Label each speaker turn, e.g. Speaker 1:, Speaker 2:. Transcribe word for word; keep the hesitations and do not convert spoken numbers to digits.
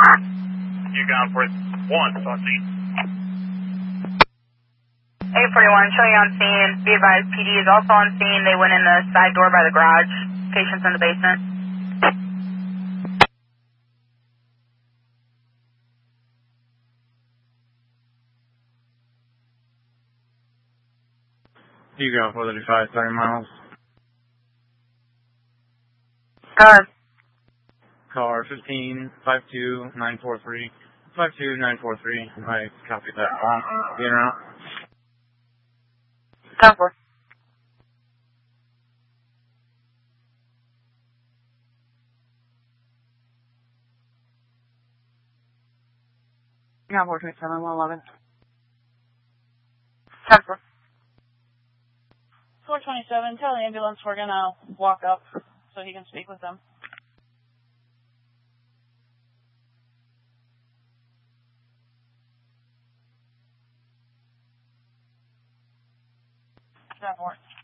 Speaker 1: Yukon for one, on scene.
Speaker 2: eight forty-one, showing on scene. Be advised, P D is also on scene. They went in the side door by the garage. Patients in the basement.
Speaker 3: Yukon four thirty-five, thirty miles.
Speaker 2: Car.
Speaker 3: Car fifteen five two nine four three. five two nine four three. I copied that wrong. Being out.
Speaker 2: ten four.
Speaker 4: Yeah, four twenty-seven, one eleven.
Speaker 2: ten four.
Speaker 4: four twenty-seven, tell the ambulance we're gonna walk up so he can speak with them. ten four.